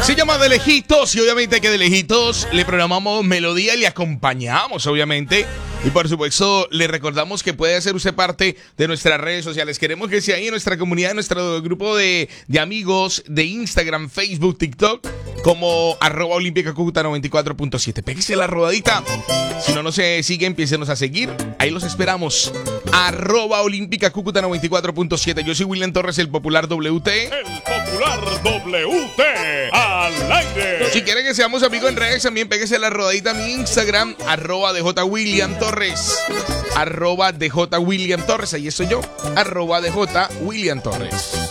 Se llama De Lejitos y obviamente que de lejitos le programamos melodía y le acompañamos obviamente. Y por supuesto le recordamos que puede hacer usted parte de nuestras redes sociales. Queremos que sea ahí en nuestra comunidad, en nuestro grupo de amigos de Instagram, Facebook, TikTok, como @olimpicacúcuta94.7. Péguese la rodadita. Si no nos sigue, empiecenos a seguir. Ahí los esperamos. @olimpicacúcuta94.7. Yo soy William Torres, el popular WT. El popular WT al aire. Si quieren que seamos amigos en redes, también péguese la rodadita a mi Instagram, @DJWilliamTorres. @DJWilliamTorres. Ahí estoy yo, @DJWilliamTorres.